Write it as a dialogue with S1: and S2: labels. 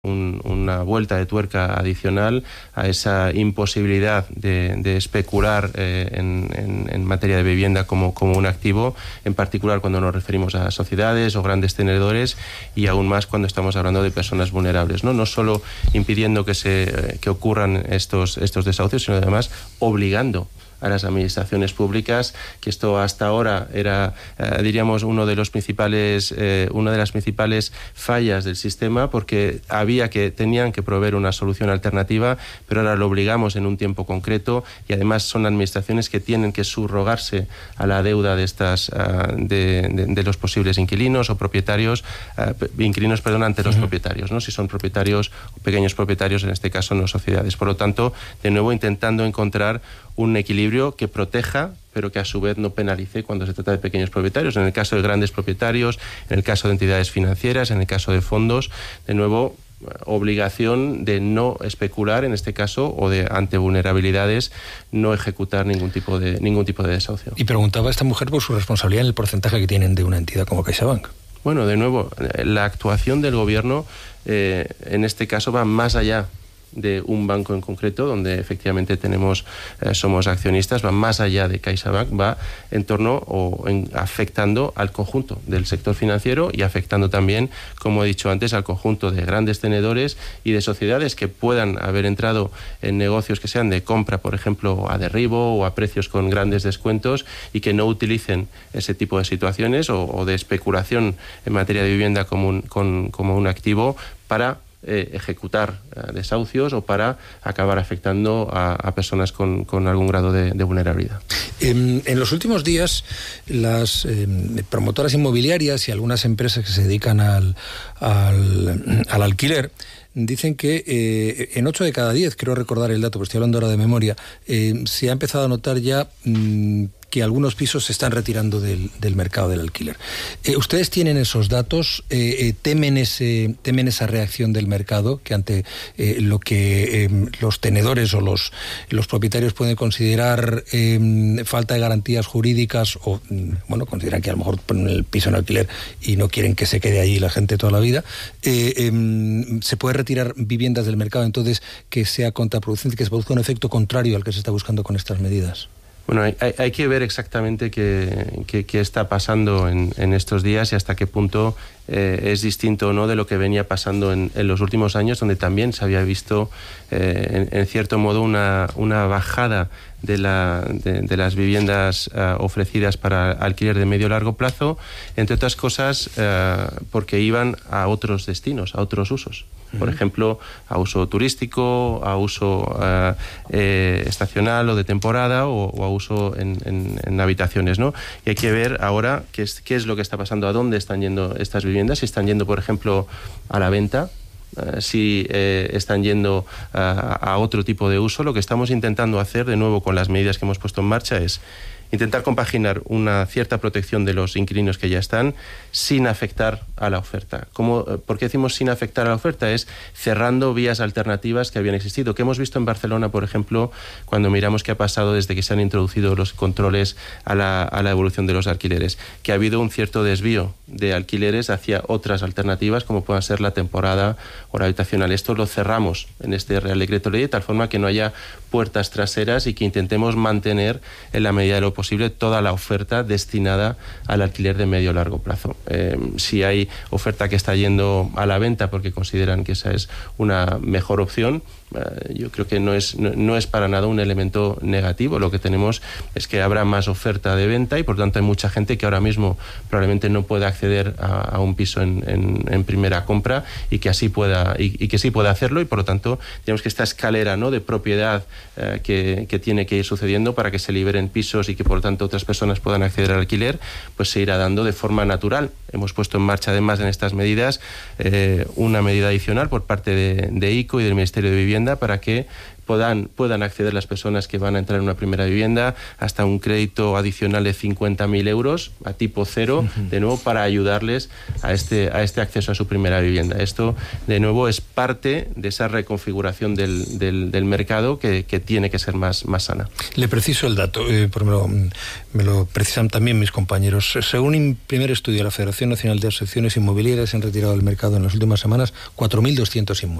S1: una vuelta de tuerca adicional a esa imposibilidad de especular en materia de vivienda como un activo, en particular cuando nos referimos a sociedades o grandes tenedores, y aún más cuando estamos hablando de personas vulnerables, ¿no? No solo impidiendo que ocurran estos desahucios, sino además obligando a las administraciones públicas, que esto hasta ahora era, diríamos, una de las principales fallas del sistema, porque tenían que proveer una solución alternativa, pero ahora lo obligamos en un tiempo concreto, y además son administraciones que tienen que subrogarse a la deuda de los posibles inquilinos o propietarios, ante los propietarios, ¿no? Si son propietarios o pequeños propietarios, en este caso no sociedades. Por lo tanto, de nuevo intentando encontrar un equilibrio que proteja, pero que a su vez no penalice cuando se trata de pequeños propietarios. En el caso de grandes propietarios, en el caso de entidades financieras, en el caso de fondos, de nuevo, obligación de no especular en este caso, o de, ante vulnerabilidades, no ejecutar ningún tipo de desahucio.
S2: Y preguntaba esta mujer por su responsabilidad en el porcentaje que tienen de una entidad como CaixaBank.
S1: Bueno, de nuevo, la actuación del gobierno en este caso va más allá de un banco en concreto, donde efectivamente somos accionistas, va más allá de CaixaBank, va en torno afectando al conjunto del sector financiero, y afectando también, como he dicho antes, al conjunto de grandes tenedores y de sociedades que puedan haber entrado en negocios que sean de compra, por ejemplo, a derribo o a precios con grandes descuentos, y que no utilicen ese tipo de situaciones o de especulación en materia de vivienda como un activo para ejecutar desahucios o para acabar afectando a personas con algún grado de vulnerabilidad.
S2: En los últimos días, las promotoras inmobiliarias y algunas empresas que se dedican al alquiler dicen que en 8 de cada 10, creo recordar el dato, pero estoy hablando ahora de memoria, se ha empezado a notar ya que algunos pisos se están retirando del mercado del alquiler. ¿Ustedes tienen esos datos? ¿Temen esa reacción del mercado, que ante lo que los tenedores o los propietarios pueden considerar falta de garantías jurídicas, o consideran que a lo mejor ponen el piso en alquiler y no quieren que se quede allí la gente toda la vida? ¿Se puede retirar viviendas del mercado, entonces, que sea contraproducente, que se produzca un efecto contrario al que se está buscando con estas medidas?
S1: Bueno, hay que ver exactamente qué está pasando en estos días, y hasta qué punto es distinto o no de lo que venía pasando en los últimos años, donde también se había visto en cierto modo una bajada de las viviendas ofrecidas para alquiler de medio largo plazo, entre otras cosas porque iban a otros destinos, a otros usos. Por ejemplo, a uso turístico, a uso estacional o de temporada, o a uso en habitaciones, ¿no? Y hay que ver ahora qué es lo que está pasando, a dónde están yendo estas viviendas, si están yendo, por ejemplo, a la venta, si están yendo a otro tipo de uso. Lo que estamos intentando hacer, de nuevo, con las medidas que hemos puesto en marcha, es intentar compaginar una cierta protección de los inquilinos que ya están sin afectar a la oferta. ¿Por qué decimos sin afectar a la oferta? Es cerrando vías alternativas que habían existido, que hemos visto en Barcelona, por ejemplo, cuando miramos qué ha pasado desde que se han introducido los controles a la evolución de los alquileres, que ha habido un cierto desvío de alquileres hacia otras alternativas, como puedan ser la temporada o la habitacional. Esto lo cerramos en este Real Decreto Ley, de tal forma que no haya puertas traseras, y que intentemos mantener, en la medida de lo posible, toda la oferta destinada al alquiler de medio largo plazo. Si hay oferta que está yendo a la venta porque consideran que esa es una mejor opción, yo creo que no es para nada un elemento negativo. Lo que tenemos es que habrá más oferta de venta, y por tanto hay mucha gente que ahora mismo probablemente no pueda acceder a un piso en primera compra, y que así pueda y que sí pueda hacerlo, y por lo tanto digamos que esta escalera, ¿no?, de propiedad que tiene que ir sucediendo para que se liberen pisos y que por lo tanto otras personas puedan acceder al alquiler, pues se irá dando de forma natural. Hemos puesto en marcha, además, en estas medidas una medida adicional por parte de ICO y del Ministerio de Vivienda, para que puedan acceder las personas que van a entrar en una primera vivienda hasta un crédito adicional de 50.000 euros a tipo cero, de nuevo, para ayudarles a este acceso a su primera vivienda. Esto, de nuevo, es parte de esa reconfiguración del mercado que tiene que ser más sana.
S2: Le preciso el dato, porque me lo precisan también mis compañeros. Según un primer estudio de la Federación Asociación Nacional de Asociaciones Inmobiliarias han retirado del mercado en las últimas semanas 4.200 inmuebles.